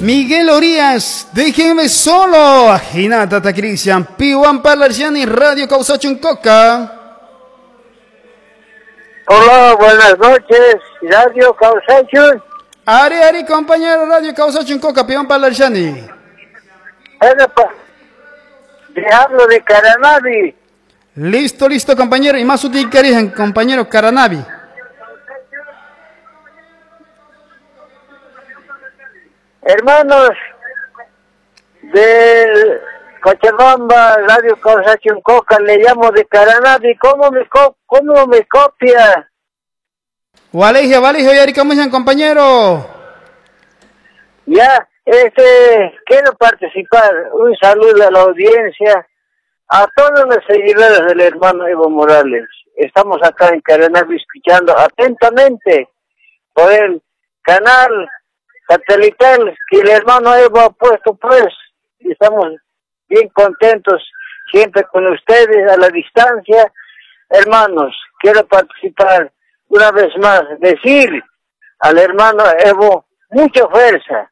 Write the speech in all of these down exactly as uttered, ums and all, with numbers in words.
Miguel Orías, déjenme solo. Hinata ta Cristian, Piwan Palarciani, Radio Causachun Coca. Hola, buenas noches, Radio Causachun. Ari, Ari, compañero, Radio Causachun Coca, Piwan Palarciani. Te hablo de Caranavi. Listo, listo, compañero. Y más útil que origen, compañero Caranavi. Hermanos de Cochabamba, Radio Causachun Coca, le llamo de Caranavi. ¿Cómo me, co cómo me copia? Walegia, Walegia, Ari, ¿cómo están, compañero? Ya, este, quiero participar. Un saludo a la audiencia, a todos los seguidores del hermano Evo Morales. Estamos acá en Caranavi escuchando atentamente por el canal satelital que el hermano Evo ha puesto, pues, y estamos bien contentos siempre con ustedes a la distancia. Hermanos, quiero participar una vez más, decir al hermano Evo mucha fuerza,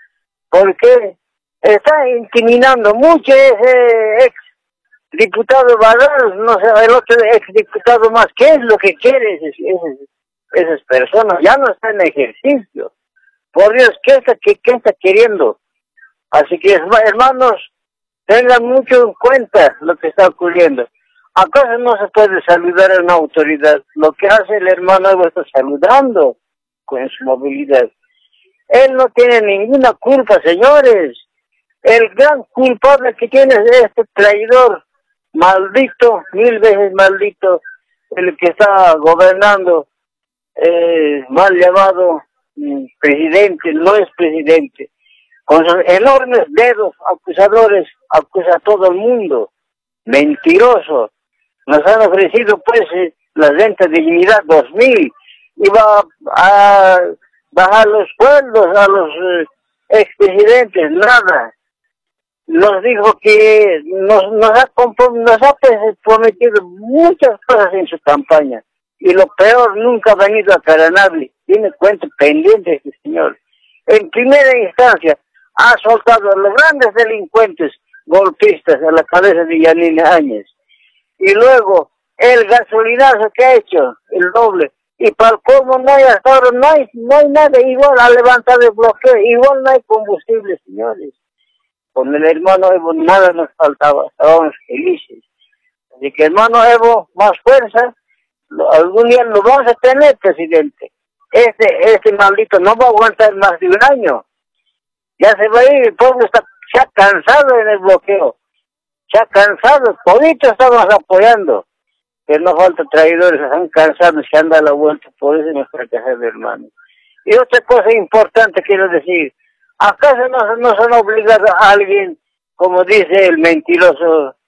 porque está intimidando mucho ese ex diputado Valor, no sé, el otro ex diputado más. ¿Qué es lo que quiere esas, esas, esas personas? Ya no está en ejercicio. Por Dios, ¿qué está, qué, qué está queriendo? Así que, hermanos, tengan mucho en cuenta lo que está ocurriendo. ¿Acaso no se puede saludar a una autoridad? Lo que hace el hermano Evo está saludando con su movilidad. Él no tiene ninguna culpa, señores. El gran culpable que tiene es este traidor, maldito, mil veces maldito, el que está gobernando, eh, mal llamado mm, presidente, no es presidente. Con sus enormes dedos acusadores, acusa a todo el mundo. Mentiroso. Nos han ofrecido, pues, eh, la renta de dignidad dos mil. Y va a bajar los sueldos a los eh, expresidentes, nada. Nos dijo que nos, nos, ha, nos ha prometido muchas cosas en su campaña. Y lo peor, nunca ha venido a Caranavi. Tiene cuenta pendiente este señor. En primera instancia, ha soltado a los grandes delincuentes golpistas a la cabeza de Yanina Áñez. Y luego, el gasolinazo que ha hecho, el doble. Y para cómo no hay hasta ahora, no hay, no hay nada, igual ha levantado el bloqueo, igual no hay combustible, señores. Con el hermano Evo nada nos faltaba, estábamos felices. Así que, hermano Evo, más fuerza, lo, algún día lo vamos a tener, presidente. Este, este maldito no va a aguantar más de un año. Ya se va a ir, el pueblo está ya cansado en el bloqueo. Ya cansado, toditos estamos apoyando. Que no falta traidores, se han cansado, se han dado la vuelta, por eso me fracasado, hermano. Y otra cosa importante quiero decir, ¿acaso no, no son obligados a alguien, como dice el mentiroso